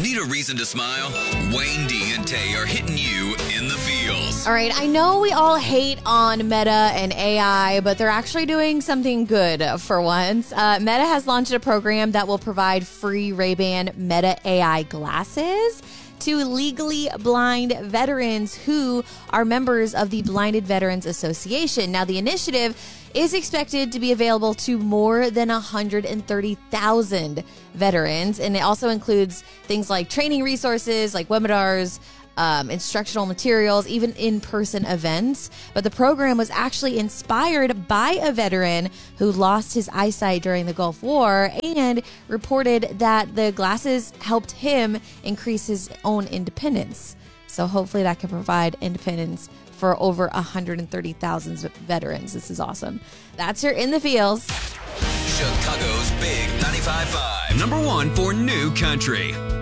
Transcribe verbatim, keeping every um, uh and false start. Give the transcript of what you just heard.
Need a reason to smile? Wayne D and Tay are hitting you in the feels. All right, I know we all hate on Meta and A I, but they're actually doing something good for once. Uh, Meta has launched a program that will provide free Ray-Ban Meta A I glasses to legally blind veterans who are members of the Blinded Veterans Association. Now, the initiative is expected to be available to more than one hundred thirty thousand veterans, and it also includes things like training resources, like webinars, um, instructional materials, even in-person events. But the program was actually inspired by a veteran who lost his eyesight during the Gulf War and reported that the glasses helped him increase his own independence. So hopefully that can provide independence for over one hundred thirty thousand veterans. This is awesome. That's your In the Feels. Chicago's Big ninety-five point five. Number one for New Country.